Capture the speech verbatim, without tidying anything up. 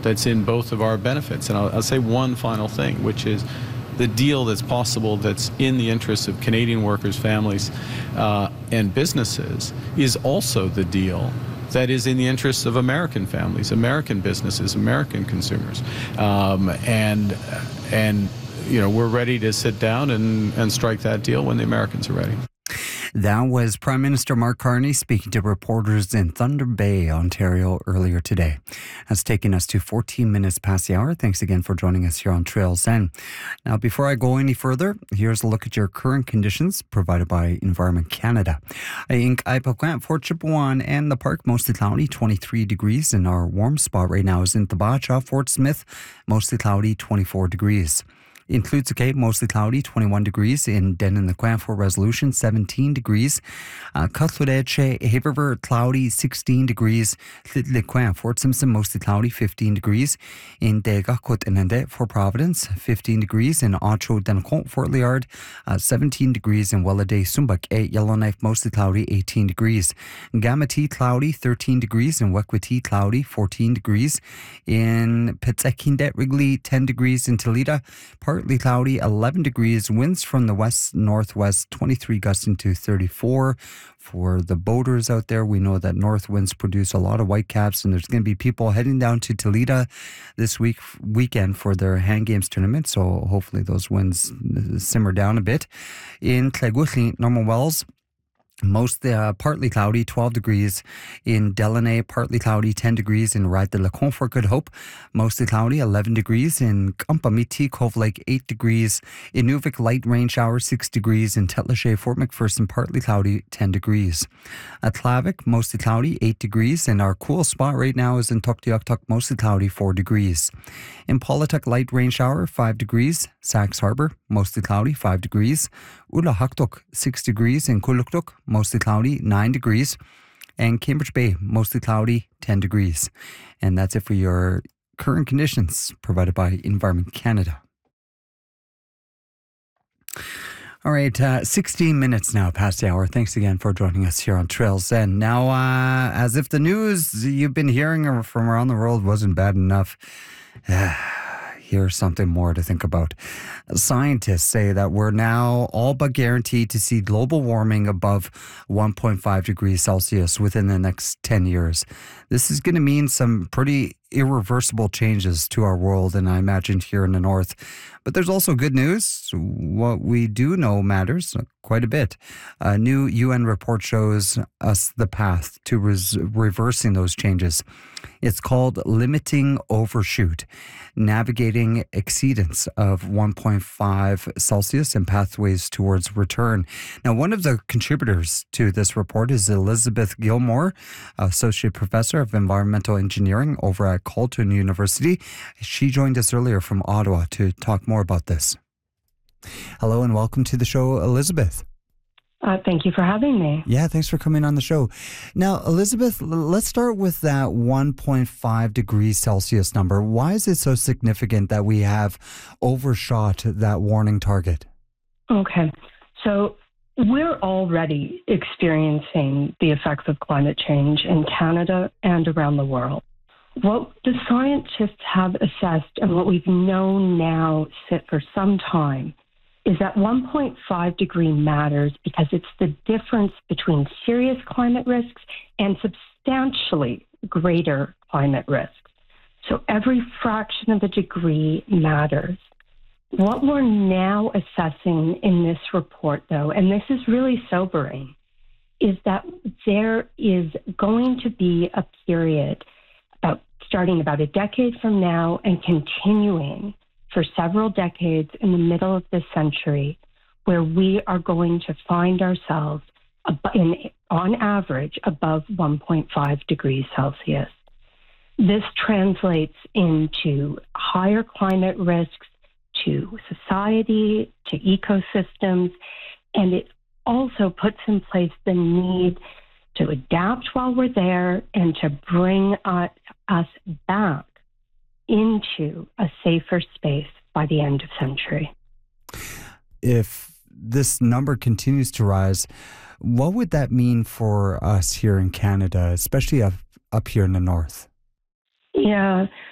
that's in both of our benefits. And I'll, I'll say one final thing, which is the deal that's possible that's in the interests of Canadian workers, families, uh, and businesses is also the deal that is in the interests of American families, American businesses, American consumers. Um, and, and you know, we're ready to sit down and, and strike that deal when the Americans are ready. That was Prime Minister Mark Carney speaking to reporters in Thunder Bay, Ontario earlier today. That's taking us to fourteen minutes past the hour. Thanks again for joining us here on Trail Zen. Now, before I go any further, here's a look at your current conditions provided by Environment Canada. In Ipakwant, Fort Chipewyan and the park, mostly cloudy, twenty-three degrees. And our warm spot right now is in Tabacha, Fort Smith, mostly cloudy, twenty-four degrees. In Tlutsuke, mostly cloudy, twenty-one degrees. In Denin-the-Quan, Fort Resolution, seventeen degrees. Uh, Katlureche, Haverver, cloudy, sixteen degrees. Tlitli-Quan, Fort Simpson, mostly cloudy, fifteen degrees. In Degakut-Inende, Fort Providence, fifteen degrees. In Ocho-Denacont, Fort Liard, uh, seventeen degrees. In Welladay, Sumbak, Yellowknife, mostly cloudy, eighteen degrees. In Gamati, cloudy, thirteen degrees. In Wekwati, cloudy, fourteen degrees. In Pitsekindet, Wrigley, ten degrees. In Toledo, partly cloudy, eleven degrees. Winds from the west northwest, twenty-three gusting to thirty-four. For the boaters out there, we know that north winds produce a lot of whitecaps, and there's going to be people heading down to Toledo this week weekend for their hand games tournament. So hopefully those winds simmer down a bit. In Clegutli, Norman Wells, Mostly uh, partly cloudy, twelve degrees. In Delaney, partly cloudy, ten degrees. In Ride de la Confort, Good Hope, mostly cloudy, eleven degrees. In Kampamiti, Cove Lake, eight degrees. In Nuvik, light rain shower, six degrees. In Tetlache, Fort McPherson, partly cloudy, ten degrees. At Tlavik, mostly cloudy, eight degrees. And our cool spot right now is in Tuktoyaktuk, mostly cloudy, four degrees. In Paulatuk, light rain shower, five degrees. Sachs Harbor, mostly cloudy, five degrees. Ulahaktuk, six degrees. In Kuluktuk, mostly cloudy, nine degrees. And Cambridge Bay, mostly cloudy, ten degrees. And that's it for your current conditions provided by Environment Canada. All right, uh, sixteen minutes now past the hour. Thanks again for joining us here on Trail Zen. Now, uh, as if the news you've been hearing from around the world wasn't bad enough, here's something more to think about. Scientists say that we're now all but guaranteed to see global warming above one point five degrees Celsius within the next ten years. This is going to mean some pretty irreversible changes to our world, and I imagine here in the north. But there's also good news. What we do know matters quite a bit. A new U N report shows us the path to res- reversing those changes. It's called Limiting Overshoot, Navigating Exceedance of one point five Celsius and Pathways Towards Return. Now, one of the contributors to this report is Elizabeth Gilmore, Associate Professor of Environmental Engineering over at Colton University. She joined us earlier from Ottawa to talk more about this. Hello and welcome to the show, Elizabeth. Uh, thank you for having me. Yeah, thanks for coming on the show. Now, Elizabeth, let's start with that one point five degrees Celsius number. Why is it so significant that we have overshot that warning target? Okay, so we're already experiencing the effects of climate change in Canada and around the world. What the scientists have assessed and what we've known now for some time is that one point five degree matters because it's the difference between serious climate risks and substantially greater climate risks. So every fraction of a degree matters. What we're now assessing in this report, though, and this is really sobering, is that there is going to be a period about starting about a decade from now and continuing for several decades in the middle of this century, where we are going to find ourselves ab- in, on average above one point five degrees Celsius. This translates into higher climate risks to society, to ecosystems, and it also puts in place the need to adapt while we're there and to bring uh, us back into a safer space by the end of century. If this number continues to rise, what would that mean for us here in Canada, especially up, up here in the north? Yeah,